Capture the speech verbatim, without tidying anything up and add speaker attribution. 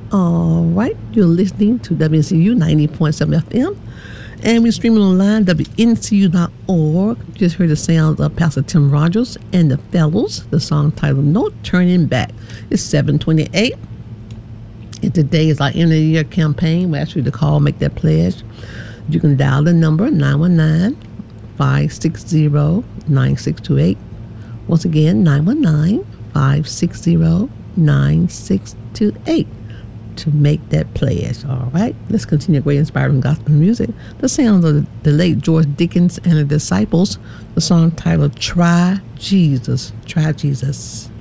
Speaker 1: All right, you're listening to W N C U ninety point seven F M, and we're streaming online, W N C U dot org. Just heard the sounds of Pastor Tim Rogers and the Fellows, the song titled No Turning Back. It's seven twenty-eight, and today is our end of the year campaign. We ask you to call, make that pledge. You can dial the number nine one nine, five six zero, nine six two eight. Once again, nine one nine, five six zero, nine six two eight. To make that pledge. All right, let's continue great inspiring gospel music. The sounds of the late George Dickens and the Disciples, the song titled Try Jesus, Try Jesus.